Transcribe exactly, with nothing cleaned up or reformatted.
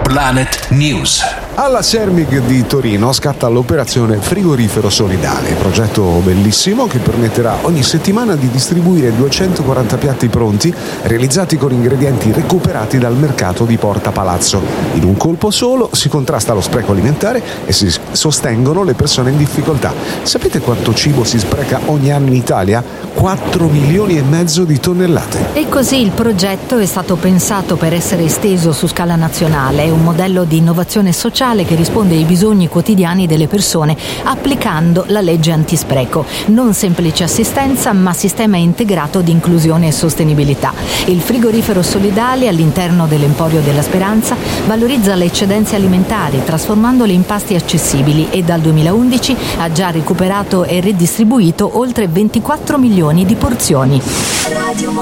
Planet News. Alla Sermig di Torino scatta l'operazione Frigorifero Solidale, progetto bellissimo che permetterà ogni settimana di distribuire duecentoquaranta piatti pronti realizzati con ingredienti recuperati dal mercato di Porta Palazzo. In un colpo solo si contrasta lo spreco alimentare e si sostengono le persone in difficoltà. Sapete quanto cibo si spreca ogni anno in Italia? quattro milioni e mezzo di tonnellate. E così il progetto è stato pensato per essere esteso su scala nazionale. È un modello di innovazione sociale che risponde ai bisogni quotidiani delle persone applicando la legge antispreco. Non semplice assistenza, ma sistema integrato di inclusione e sostenibilità. Il frigorifero solidale all'interno dell'Emporio della Speranza valorizza le eccedenze alimentari trasformandole in pasti accessibili e dal duemilaundici ha già recuperato e redistribuito oltre ventiquattro milioni di porzioni.